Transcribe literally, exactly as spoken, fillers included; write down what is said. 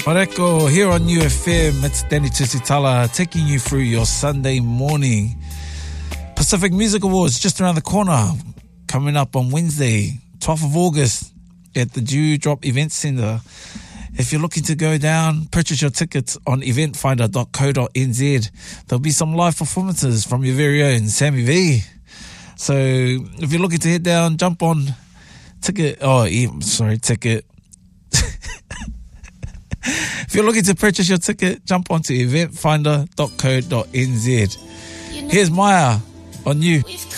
Mareko here on U F M. It's Danny Tusitala taking you through your Sunday morning. Pacific Music Awards just around the corner, coming up on Wednesday, twelfth of August at the Dewdrop Event Centre. If you're looking to go down, purchase your tickets on event finder dot co dot n z. There'll be some live performances from your very own Sammy V. So if you're looking to head down, jump on ticket. Oh, sorry, ticket. If you're looking to purchase your ticket, jump onto event finder dot co dot n z. Here's Maya on you.